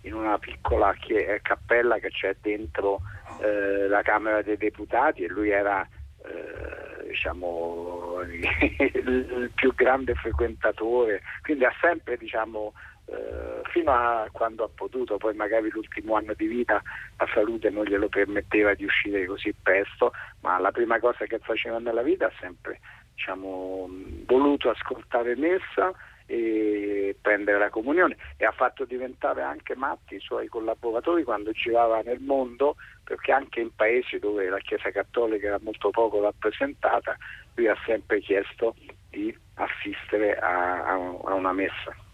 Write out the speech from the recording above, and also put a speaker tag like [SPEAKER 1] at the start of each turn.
[SPEAKER 1] in una piccola cappella che c'è dentro la Camera dei Deputati, e lui era diciamo il più grande frequentatore, quindi ha sempre, diciamo, fino a quando ha potuto, poi magari l'ultimo anno di vita la salute non glielo permetteva di uscire così presto, ma la prima cosa che faceva nella vita ha sempre, diciamo, voluto ascoltare messa e prendere la comunione, e ha fatto diventare anche matti i suoi collaboratori quando girava nel mondo, perché anche in paesi dove la Chiesa Cattolica era molto poco rappresentata lui ha sempre chiesto di assistere a una messa.